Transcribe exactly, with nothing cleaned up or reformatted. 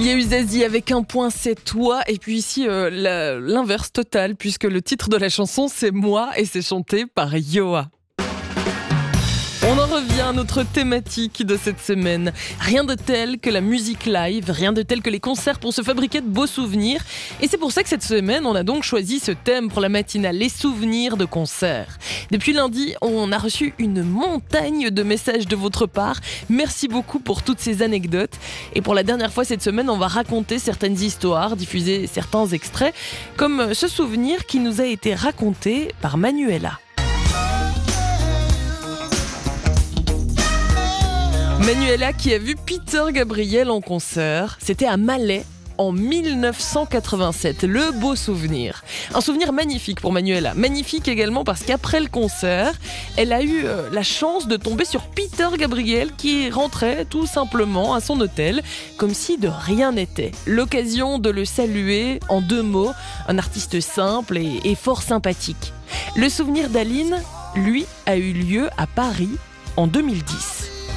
Signé Uzazi avec un point, c'est toi. Et puis ici, euh, la- l'inverse total, puisque le titre de la chanson, c'est moi et c'est chanté par Yoa. On en revient à notre thématique de cette semaine. Rien de tel que la musique live, rien de tel que les concerts pour se fabriquer de beaux souvenirs. Et c'est pour ça que cette semaine, on a donc choisi ce thème pour la matinale, les souvenirs de concerts. Depuis lundi, on a reçu une montagne de messages de votre part. Merci beaucoup pour toutes ces anecdotes. Et pour la dernière fois cette semaine, on va raconter certaines histoires, diffuser certains extraits, comme ce souvenir qui nous a été raconté par Manuela. Manuela qui a vu Peter Gabriel en concert, c'était à Malais en dix-neuf cent quatre-vingt-sept, le beau souvenir. Un souvenir magnifique pour Manuela, magnifique également parce qu'après le concert, elle a eu euh, la chance de tomber sur Peter Gabriel qui rentrait tout simplement à son hôtel, comme si de rien n'était. L'occasion de le saluer en deux mots, un artiste simple et, et fort sympathique. Le souvenir d'Aline, lui, a eu lieu à Paris en deux mille dix.